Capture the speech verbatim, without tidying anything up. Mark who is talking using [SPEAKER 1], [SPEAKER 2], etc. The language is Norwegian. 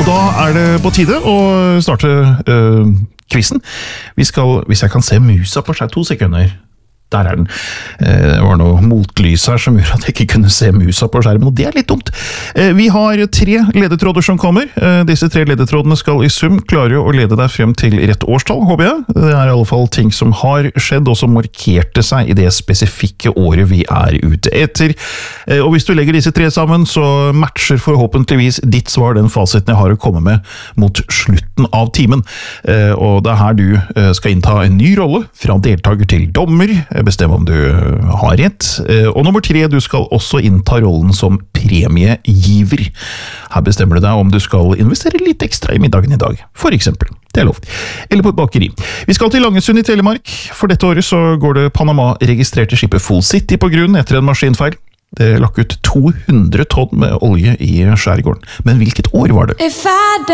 [SPEAKER 1] Og da er det på tide å starte øh, quizen. Vi skal, hvis jeg kan se musa på seg to sekunder. Der er den. Det var noe motlys her som gjorde at jeg ikke kunne se musa på skjermen, og det er litt dumt. Vi har tre ledetråder som kommer. Disse tre ledetrådene skal i sum klare å lede deg frem til rett årstall, håper jeg. Det er i alle fall ting som har skjedd, og som markerte seg i det spesifikke året vi er ute etter. Og hvis du legger disse tre sammen, så matcher forhåpentligvis ditt svar den fasiten jeg har å komme med mot slutten av timen. Og det er her du skal innta en ny rolle, fra deltaker til dommer, bestemme om du har rett. Og nummer tre, du skal også innta rollen som premiegiver. Her bestemmer du deg om du skal investere litt ekstra i middagen i dag, for eksempel. Det er lov. Eller på et bakeri. Vi skal til Langesund i Telemark. For dette året så går det Panama-registrerte skipet Full City på grunn etter en maskinfeil. Det lakk ut to hundre tonn med olje i skjærgården. Men hvilket år var det?